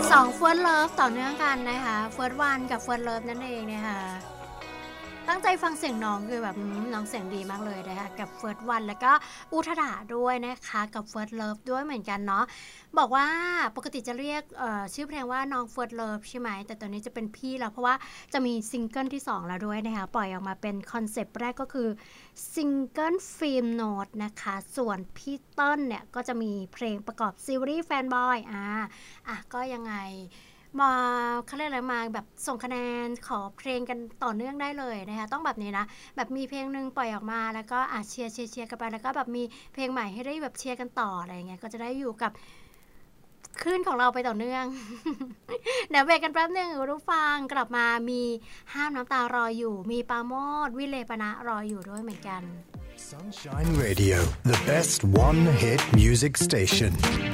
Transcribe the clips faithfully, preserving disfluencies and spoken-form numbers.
สอง First Love ต่อเนื่องกันนะคะ First One กับ First Love นั่นเองนะคะตั้งใจฟังเสียงน้องคือแบบน้องเสียงดีมากเลยนะคะกับ First One แล้วก็อุทดาด้วยนะคะกับ First Love ด้วยเหมือนกันเนาะบอกว่าปกติจะเรียกเอ่อชื่อเพลงว่าน้อง First Love ใช่ไหมแต่ตอนนี้จะเป็นพี่แล้วเพราะว่าจะมีซิงเกิลที่สองแล้วด้วยนะคะปล่อยออกมาเป็นคอนเซปต์แรกก็คือซิงเกิลฟิล์มโนตนะคะส่วนพี่เติ้ลเนี่ยก็จะมีเพลงประกอบซีรีส์แฟนบอยอ่าอ่ะก็ยังไงมาเขาเรียกอะไรมาแบบส่งคะแนนขอเพลงกันต่อเนื่องได้เลยนะคะต้องแบบนี้นะแบบมีเพลงนึงปล่อยออกมาแล้วก็อ่ะเชียร์เชียร์เชียร์กันไปแล้วก็แบบมีเพลงใหม่ให้ได้แบบเชียร์กันต่ออะไรอย่างเงี้ยก็จะได้อยู่กับคลื่นของเราไปต่อเนื่อง เดี๋ยวเบรกกันแป๊บนึงรู้ฟังกลับมามีห้ามน้ำตารออยู่มีปาโมดวิเลปนะรออยู่ด้วยเหมือนกัน Sunshine Radio the best one hit music station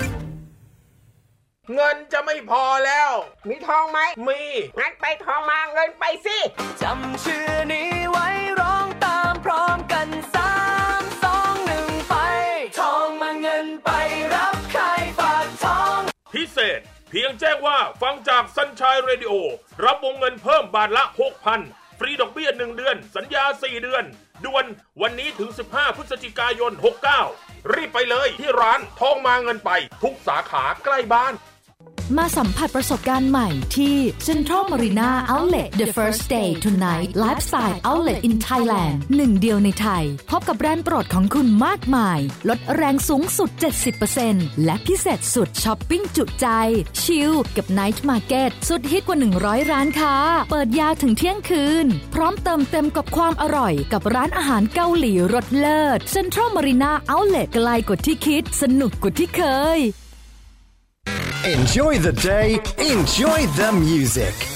เงินจะไม่พอแล้วมีทองไหมมีงั้นไปทองมาเงินไปสิจำชื่อนี้ไว้ร้องตามพร้อมกันสาม สอง หนึ่งไปทองมาเงินไปรับใครฝากทองพิเศษเพียงแจ้งว่าฟังจาก Sunshine Radio รับวงเงินเพิ่มบาทละ หกพัน ฟรีดอกเบี้ยหนึ่งเดือนสัญญาสี่เดือนด่วนวันนี้ถึงสิบห้าพฤศจิกายนหกเก้ารีบไปเลยที่ร้านทองมาเงินไปทุกสาขาใกล้บ้านมาสัมผัสประสบการณ์ใหม่ที่ Central Marina Outlet The First Day Tonight Lifestyle Outlet in Thailand หนึ่งเดียวในไทยพบกับแบรนด์โปรดของคุณมากมายลดแรงสูงสุด เจ็ดสิบเปอร์เซ็นต์ และพิเศษสุดช้อปปิ้งจุใจชิลกับ Night Market สุดฮิตกว่าหนึ่งร้อยร้านค้าเปิดยาวถึงเที่ยงคืนพร้อมเติมเต็มกับความอร่อยกับร้านอาหารเกาหลีรสเลิศ Central Marina Outlet ไกลกว่าที่คิดสนุกกว่าที่เคย Enjoy the day, enjoy the music.